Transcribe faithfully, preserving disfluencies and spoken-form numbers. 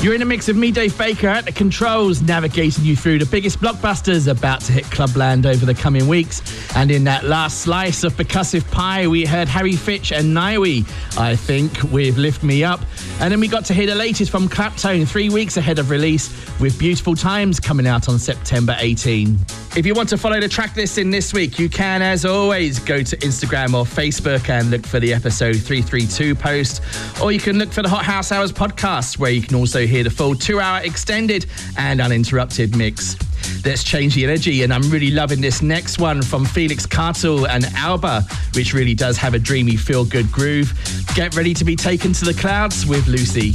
You're in a mix of me, Dave Baker, at the controls, navigating you through the biggest blockbusters about to hit Clubland over the coming weeks. And in that last slice of percussive pie, we heard Harry Fitch and Niwi, I think, with Lift Me Up. And then we got to hear the latest from Claptone, three weeks ahead of release, with Beautiful Times coming out on September eighteenth. If you want to follow the track listing this week, you can, as always, go to Instagram or Facebook and look for the episode three thirty-two post. Or you can look for the Hot House Hours podcast, where you can also hear the full two-hour extended and uninterrupted mix. Let's change the energy, and I'm really loving this next one from Felix Cartel and Alba, which really does have a dreamy feel-good groove. Get ready to be taken to the clouds with Lucy.